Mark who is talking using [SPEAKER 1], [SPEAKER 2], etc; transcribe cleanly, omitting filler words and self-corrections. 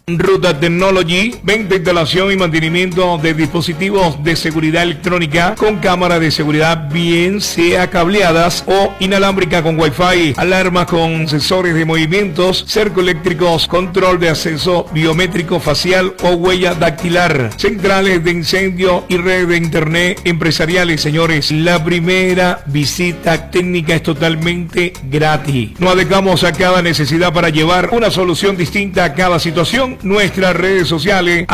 [SPEAKER 1] Ruta Technology, venta, instalación y mantenimiento de dispositivos de seguridad electrónica con cámara de seguridad, bien sea cableadas o inalámbrica con Wi-Fi, alarmas con sensores de movimientos, cercoeléctricos, control de acceso biométrico facial o huella dactilar, centrales de incendio y red de internet empresariales. Señores, la primera visita técnica es totalmente gratis. Nos adecuamos a cada necesidad para llevar una solución distinta a cada situación. Nuestras redes sociales